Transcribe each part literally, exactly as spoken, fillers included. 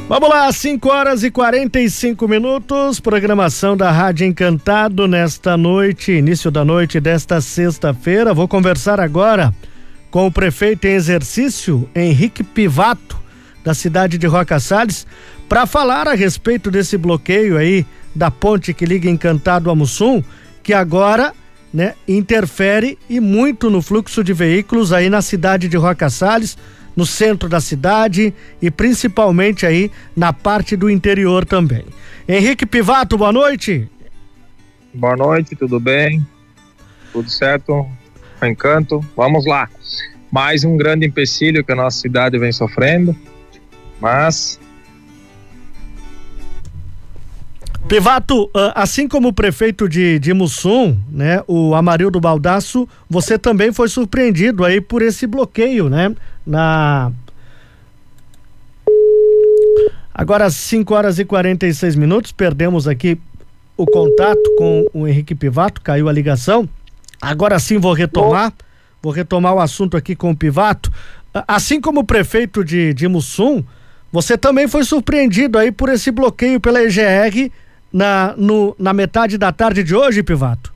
Vamos lá, cinco horas e quarenta e cinco minutos, programação da Rádio Encantado nesta noite, início da noite desta sexta-feira. Vou conversar agora com o prefeito em exercício, Henrique Pivato, da cidade de Roca Salles, para falar a respeito desse bloqueio aí da ponte que liga Encantado a Mussum, que agora, né, interfere e muito no fluxo de veículos aí na cidade de Roca Salles, no centro da cidade e principalmente aí na parte do interior também. Henrique Pivato, boa noite. Boa noite, tudo bem? Tudo certo? Encanto? Vamos lá. Mais um grande empecilho que a nossa cidade vem sofrendo, mas... Pivato, assim como o prefeito de, de Mussum, né, o Amarildo Baldasso, você também foi surpreendido aí por esse bloqueio, né? Na... Agora cinco horas e quarenta e seis minutos, perdemos aqui o contato com o Henrique Pivato, caiu a ligação. Agora sim vou retomar, vou retomar o assunto aqui com o Pivato. Assim como o prefeito de, de Mussum, você também foi surpreendido aí por esse bloqueio pela E G R na, no, na metade da tarde de hoje, Pivato?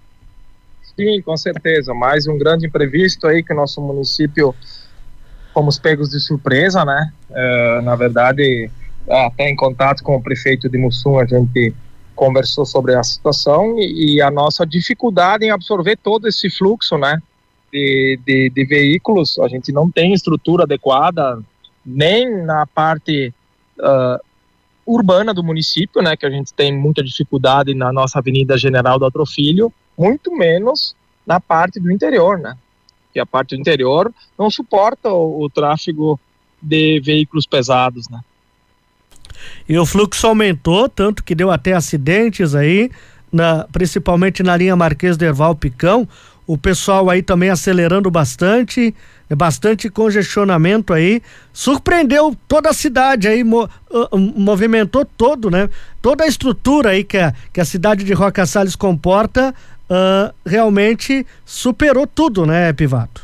Sim, com certeza. Mais um grande imprevisto aí que o nosso município fomos pegos de surpresa, né? Uh, na verdade, até em contato com o prefeito de Mussum, a gente conversou sobre a situação e, e a nossa dificuldade em absorver todo esse fluxo, né? De, de, de veículos. A gente não tem estrutura adequada, nem na parte uh, urbana do município, né? Que a gente tem muita dificuldade na nossa Avenida General Doutor Filho, muito menos na parte do interior, né? Que a parte do interior não suporta o, o tráfego de veículos pesados, né? E o fluxo aumentou, tanto que deu até acidentes aí, na, principalmente na linha Marquês de Herval Picão, o pessoal aí também acelerando bastante, bastante congestionamento aí, surpreendeu toda a cidade aí, mo, uh, movimentou todo, né? Toda a estrutura aí que a, que a cidade de Roca Salles comporta, Uh, realmente superou tudo, né, Pivato?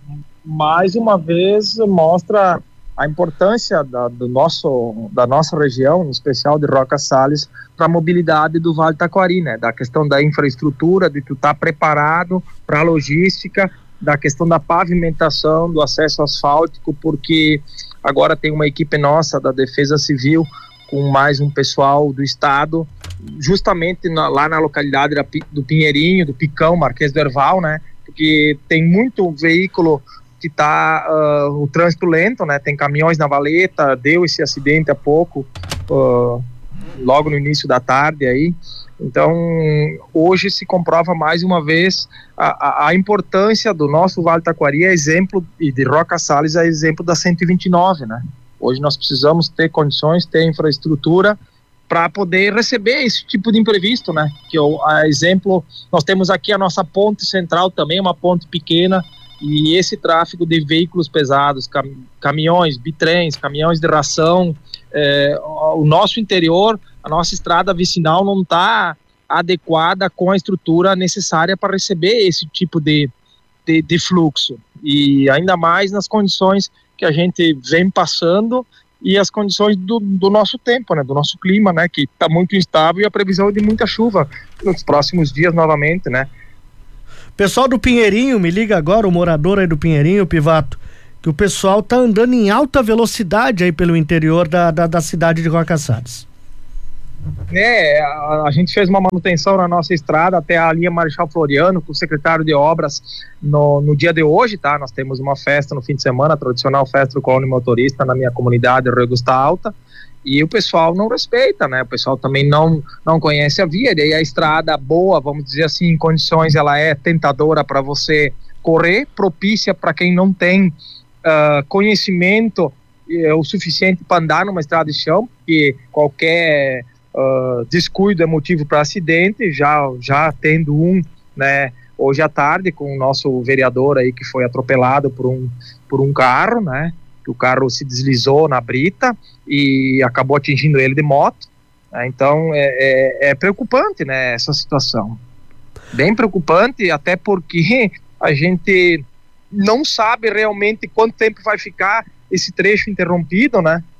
Mais uma vez mostra a importância da, do nosso, da nossa região, em especial de Roca Salles, para a mobilidade do Vale do Taquari, né? Da questão da infraestrutura, de tu estar tá preparado para a logística, da questão da pavimentação, do acesso asfáltico, porque agora tem uma equipe nossa da Defesa Civil com mais um pessoal do estado, justamente na, lá na localidade da, do Pinheirinho, do Picão, Marquês do Herval, né? Porque tem muito veículo que está uh, o trânsito lento, né? Tem caminhões na valeta, deu esse acidente há pouco, uh, logo no início da tarde aí. Então, hoje se comprova mais uma vez a, a, a importância do nosso Vale do Taquari, é exemplo, e de Roca Salles é exemplo da cento e vinte e nove, né? Hoje nós precisamos ter condições, ter infraestrutura para poder receber esse tipo de imprevisto, né? Que o a exemplo, nós temos aqui a nossa ponte central também, uma ponte pequena, e esse tráfego de veículos pesados, cam caminhões, bitrens, caminhões de ração, é, o nosso interior, a nossa estrada vicinal não está adequada com a estrutura necessária para receber esse tipo de, de, de fluxo, e ainda mais nas condições que a gente vem passando e as condições do, do nosso tempo, né, do nosso clima, né, que está muito instável, e a previsão de muita chuva nos próximos dias novamente, né. Pessoal do Pinheirinho, me liga agora, o morador aí do Pinheirinho, Pivato, que o pessoal tá andando em alta velocidade aí pelo interior da, da, da cidade de Roca Salles. É, a, a gente fez uma manutenção na nossa estrada até a linha Marechal Floriano com o secretário de obras no, no dia de hoje, tá? Nós temos uma festa no fim de semana, a tradicional festa do Colônia Motorista na minha comunidade, Rio Augusta Alta, e o pessoal não respeita, né? O pessoal também não, não conhece a via, e aí a estrada boa, vamos dizer assim, em condições, ela é tentadora para você correr, propícia para quem não tem uh, conhecimento uh, o suficiente para andar numa estrada de chão, porque qualquer Uh, descuido é motivo para acidente, já, já tendo um, né, hoje à tarde, com o nosso vereador aí que foi atropelado por um, por um carro, né, o carro se deslizou na brita e acabou atingindo ele de moto, né, então é, é, é preocupante, né, essa situação, bem preocupante, até porque a gente não sabe realmente quanto tempo vai ficar esse trecho interrompido, né,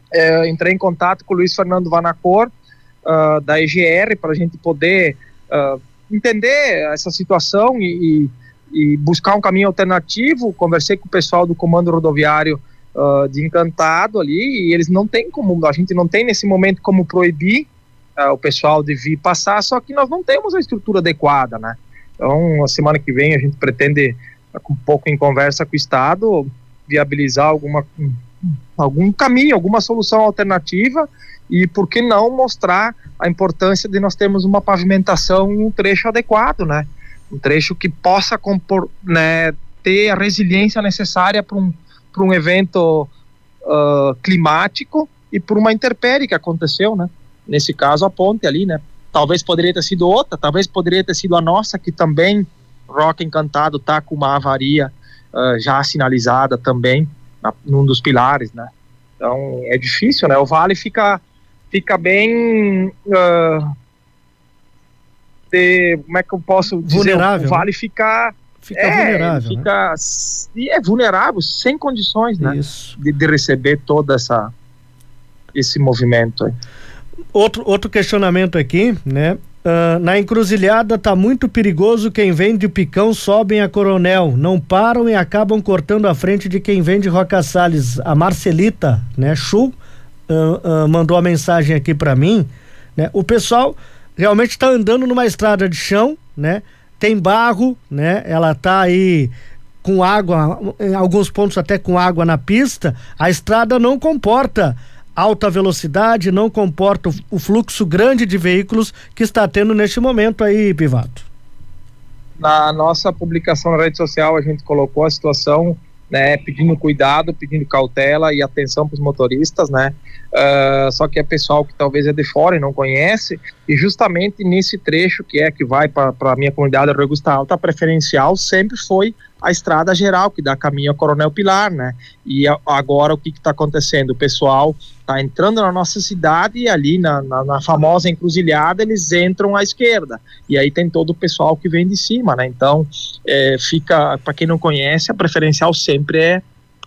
é, entrei em contato com o Luiz Fernando Vanacor, uh, da E G R, para a gente poder uh, entender essa situação e, e buscar um caminho alternativo. Conversei com o pessoal do Comando Rodoviário uh, de Encantado ali, e eles não têm como, a gente não tem nesse momento como proibir uh, o pessoal de vir passar, só que nós não temos a estrutura adequada, né? Então, a semana que vem a gente pretende, um pouco em conversa com o Estado, viabilizar alguma, algum caminho, alguma solução alternativa, e por que não mostrar a importância de nós termos uma pavimentação em um trecho adequado, né? Um trecho que possa compor, né, ter a resiliência necessária para um, para um evento uh, climático e por uma intempérie que aconteceu, né? Nesse caso, a ponte ali, né? Talvez poderia ter sido outra, talvez poderia ter sido a nossa, que também, Roca Encantado, está com uma avaria uh, já sinalizada também, na, num dos pilares, né? Então, é difícil, né? O vale fica, fica bem... Uh, de, como é que eu posso dizer? Vulnerável. O vale né? fica... Fica é, vulnerável. Fica, né? E é vulnerável, sem condições, né? Isso. De, de receber todo essa, esse movimento aí. Outro, outro questionamento aqui, né? Uh, na encruzilhada tá muito perigoso, quem vem de Picão sobem a Coronel, não param e acabam cortando a frente de quem vem de Roca Salles. A Marcelita, né, Chu, uh, uh, mandou a mensagem aqui para mim, né? O pessoal realmente tá andando numa estrada de chão, né? Tem barro, né? Ela tá aí com água, em alguns pontos até com água na pista. A estrada não comporta alta velocidade, não comporta o, o fluxo grande de veículos que está tendo neste momento aí, Pivato. Na nossa publicação na rede social, a gente colocou a situação, né, pedindo cuidado, pedindo cautela e atenção para os motoristas, né? Uh, só que é pessoal que talvez é de fora e não conhece, e justamente nesse trecho que é que vai para a minha comunidade Arroio Augusta Alta, a preferencial sempre foi a estrada geral, que dá caminho a Coronel Pilar, né? E a, agora o que está acontecendo? O pessoal está entrando na nossa cidade e ali na, na, na famosa encruzilhada eles entram à esquerda, e aí tem todo o pessoal que vem de cima, né? Então é, fica, para quem não conhece, a preferencial sempre é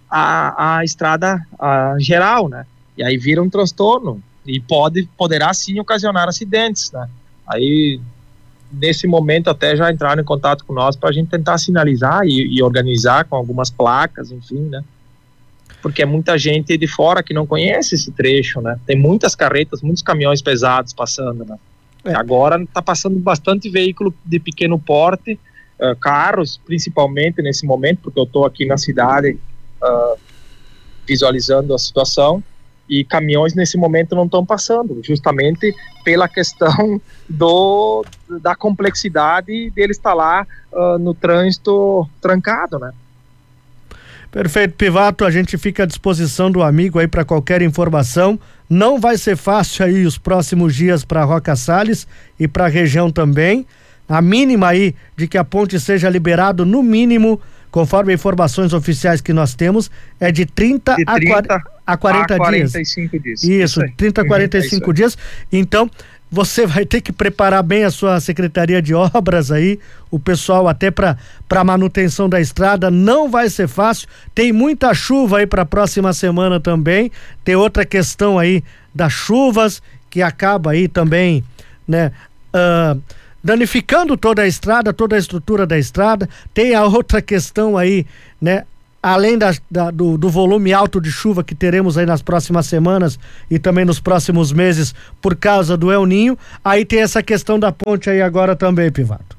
a, a estrada a geral, né? E aí vira um transtorno e pode, poderá sim ocasionar acidentes, né? Aí nesse momento até já entraram em contato com nós para a gente tentar sinalizar e, e organizar com algumas placas, enfim, né? Porque é muita gente de fora que não conhece esse trecho, né? Tem muitas carretas, muitos caminhões pesados passando, né? É. Agora está passando bastante veículo de pequeno porte, uh, carros principalmente nesse momento, porque eu estou aqui na cidade uh, visualizando a situação, e caminhões nesse momento não estão passando, justamente pela questão do, da complexidade dele estar lá uh, no trânsito trancado, né? Perfeito, Pivato, a gente fica à disposição do amigo aí para qualquer informação. Não vai ser fácil aí os próximos dias para Roca Salles e para a região também. A mínima aí de que a ponte seja liberado, no mínimo, conforme informações oficiais que nós temos, é de trinta, de trinta a quarenta, a quarenta, a quarenta dias. e cinco dias. Isso, isso trinta a quarenta e cinco dias. Então, você vai ter que preparar bem a sua Secretaria de Obras aí, o pessoal até para para manutenção da estrada. Não vai ser fácil. Tem muita chuva aí para a próxima semana também. Tem outra questão aí das chuvas que acaba aí também, né? Uh, danificando toda a estrada, toda a estrutura da estrada. Tem a outra questão aí, né? Além da, da, do, do volume alto de chuva que teremos aí nas próximas semanas e também nos próximos meses por causa do El Ninho, aí tem essa questão da ponte aí agora também, Pivato.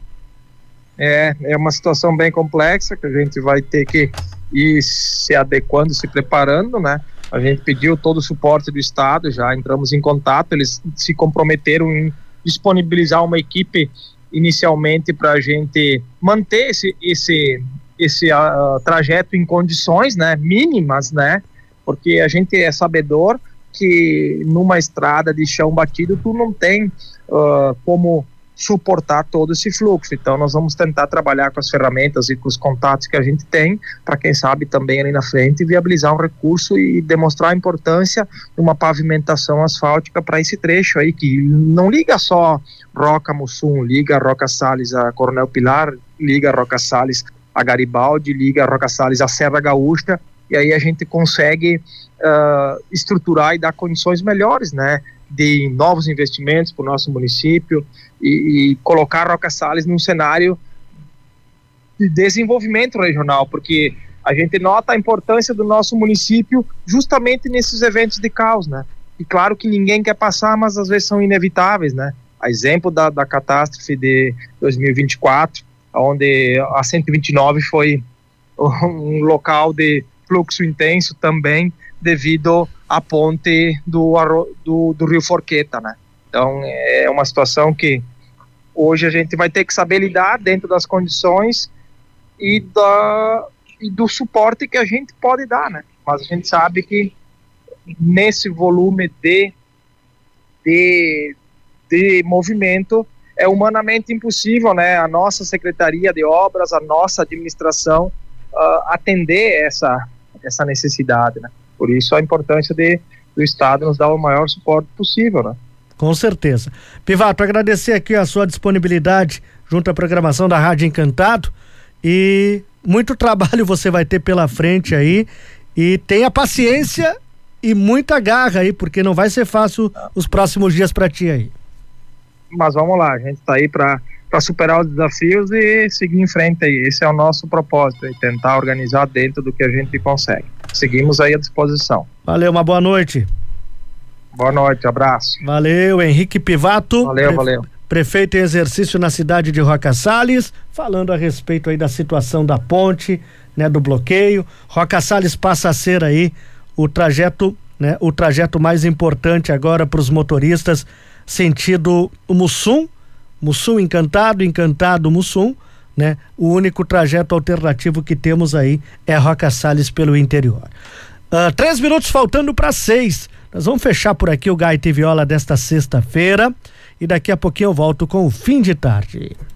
É, é uma situação bem complexa que a gente vai ter que ir se adequando, se preparando, né? A gente pediu todo o suporte do Estado, já entramos em contato, eles se comprometeram em disponibilizar uma equipe inicialmente para a gente manter esse, esse, esse uh, trajeto em condições, né, mínimas, né, porque a gente é sabedor que numa estrada de chão batido tu não tem uh, como suportar todo esse fluxo. Então nós vamos tentar trabalhar com as ferramentas e com os contatos que a gente tem para, quem sabe, também ali na frente viabilizar um recurso e demonstrar a importância de uma pavimentação asfáltica para esse trecho aí, que não liga só Roca Mussum, liga Roca Salles a Coronel Pilar, liga Roca Salles a Garibaldi, liga Roca Salles a Serra Gaúcha e aí a gente consegue uh, estruturar e dar condições melhores, né, de novos investimentos para o nosso município e, e colocar Roca Sales num cenário de desenvolvimento regional, porque a gente nota a importância do nosso município justamente nesses eventos de caos, né? E claro que ninguém quer passar, mas às vezes são inevitáveis, né? A exemplo da, da catástrofe de dois mil e vinte e quatro, onde a cento e vinte e nove foi um local de fluxo intenso também devido à ponte do, do, do Rio Forqueta, né? Então é uma situação que hoje a gente vai ter que saber lidar dentro das condições e, da, e do suporte que a gente pode dar, né? Mas a gente sabe que nesse volume de, de, de movimento é humanamente impossível, né? A nossa Secretaria de Obras, a nossa administração uh, atender essa, essa necessidade, né? Por isso a importância de, do Estado nos dar o maior suporte possível, né? Com certeza. Pivato, agradecer aqui a sua disponibilidade junto à programação da Rádio Encantado, e muito trabalho você vai ter pela frente aí, e tenha paciência e muita garra aí, porque não vai ser fácil os próximos dias para ti aí. Mas vamos lá, a gente está aí para para superar os desafios e seguir em frente aí. Esse é o nosso propósito, é tentar organizar dentro do que a gente consegue. Seguimos aí à disposição. Valeu, uma boa noite. Boa noite, abraço. Valeu, Henrique Pivato. Valeu, pre- valeu. Prefeito em exercício na cidade de Roca Sales, falando a respeito aí da situação da ponte, né, do bloqueio. Roca Sales passa a ser aí o trajeto, né, o trajeto mais importante agora para os motoristas, sentido o Mussum, Mussum Encantado, Encantado Mussum, né? O único trajeto alternativo que temos aí é Roca Sales pelo interior. Uh, três minutos faltando para seis. Nós vamos fechar por aqui o Gaita e Viola desta sexta-feira e daqui a pouquinho eu volto com o Fim de Tarde.